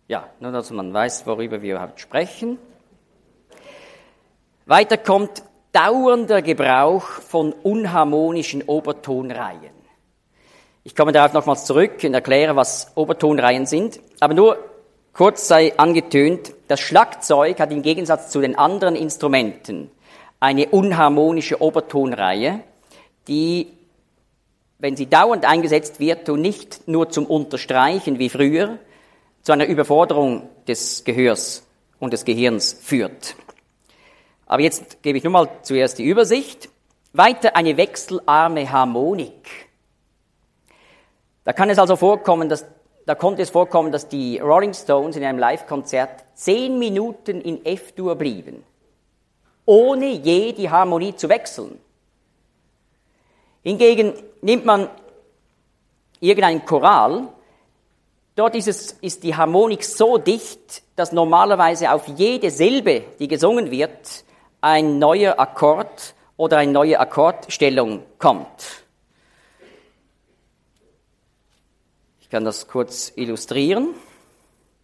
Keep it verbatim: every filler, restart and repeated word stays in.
Ja, nur dass man weiß, worüber wir überhaupt sprechen. Weiter kommt dauernder Gebrauch von unharmonischen Obertonreihen. Ich komme darauf nochmals zurück und erkläre, was Obertonreihen sind. Aber nur kurz sei angetönt, das Schlagzeug hat im Gegensatz zu den anderen Instrumenten eine unharmonische Obertonreihe, die, wenn sie dauernd eingesetzt wird und nicht nur zum Unterstreichen wie früher, zu einer Überforderung des Gehörs und des Gehirns führt. Aber jetzt gebe ich nur mal zuerst die Übersicht. Weiter eine wechselarme Harmonik. Da kann es also vorkommen, dass, da konnte es vorkommen, dass die Rolling Stones in einem Live-Konzert zehn Minuten in F-Dur blieben, ohne je die Harmonie zu wechseln. Hingegen nimmt man irgendeinen Choral, dort ist, es, ist die Harmonik so dicht, dass normalerweise auf jede Silbe, die gesungen wird, ein neuer Akkord oder eine neue Akkordstellung kommt. Ich kann das kurz illustrieren.